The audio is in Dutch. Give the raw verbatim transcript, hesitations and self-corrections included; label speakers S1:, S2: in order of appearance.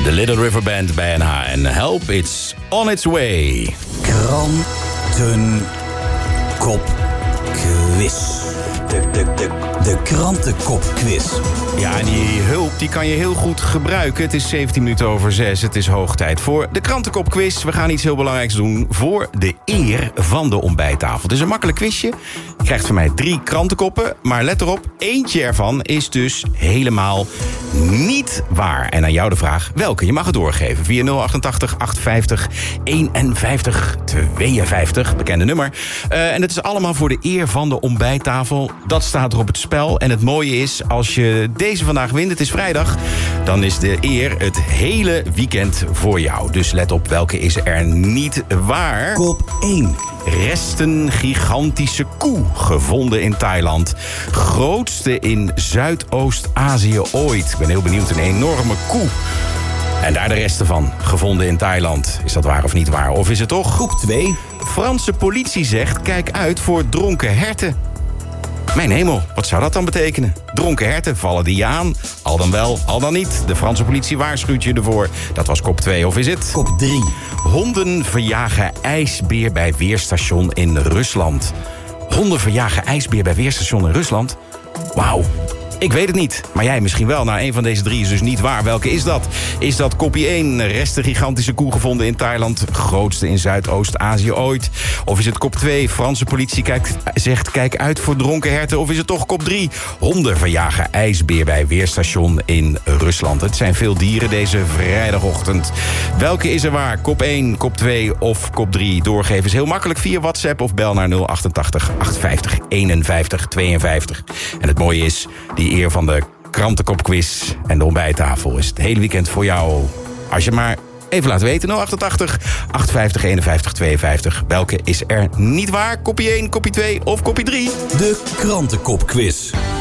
S1: De Little River Band bij N H en Help, it's on its way.
S2: Krantenkopquiz. De, de, de, de krantenkopquiz.
S1: Ja, en die hulp die kan je heel goed gebruiken. Het is zeventien minuten over zes. Het is hoog tijd voor de krantenkopquiz. We gaan iets heel belangrijks doen voor de eer van de ontbijttafel. Het is een makkelijk quizje. Je krijgt van mij drie krantenkoppen. Maar let erop, eentje ervan is dus helemaal niet waar. En aan jou de vraag, welke? Je mag het doorgeven via nul achtentachtig achthonderdvijftig eenenvijftig tweeënvijftig. Bekende nummer. Uh, en het is allemaal voor de eer van de ontbijttafel. Dat staat er op het spel. En het mooie is, als je deze vandaag wint, het is vrijdag, dan is de eer het hele weekend voor jou. Dus let op, welke is er niet waar?
S2: Kop één.
S1: Resten gigantische koe gevonden in Thailand. Grootste in Zuidoost-Azië ooit. Ik ben heel benieuwd, een enorme koe. En daar de resten van, gevonden in Thailand. Is dat waar of niet waar? Of is het toch?
S2: Kop twee.
S1: Franse politie zegt, kijk uit voor dronken herten. Mijn hemel, wat zou dat dan betekenen? Dronken herten, vallen die je aan? Al dan wel, al dan niet. De Franse politie waarschuwt je ervoor. Dat was kop twee, of is het?
S2: Kop drie.
S1: Honden verjagen ijsbeer bij weerstation in Rusland. Honden verjagen ijsbeer bij weerstation in Rusland? Wauw. Ik weet het niet, maar jij misschien wel. Nou, een van deze drie is dus niet waar. Welke is dat? Is dat kopie één, resten gigantische koe gevonden in Thailand, grootste in Zuidoost-Azië ooit? Of is het kop twee, Franse politie kijkt, zegt kijk uit voor dronken herten? Of is het toch kop drie, honden verjagen ijsbeer bij weerstation in Rusland? Het zijn veel dieren deze vrijdagochtend. Welke is er waar? Kop één, kop twee of kop drie? Doorgeven is heel makkelijk via WhatsApp of bel naar nul achtentachtig achthonderdvijftig eenenvijftig tweeënvijftig. En het mooie is, die eer van de krantenkopquiz en de ontbijttafel is het hele weekend voor jou. Als je maar even laat weten, nul achtentachtig achthonderdvijftig eenenvijftig tweeënvijftig. Welke is er niet waar? Kopie één, kopie twee of kopie drie?
S2: De krantenkopquiz.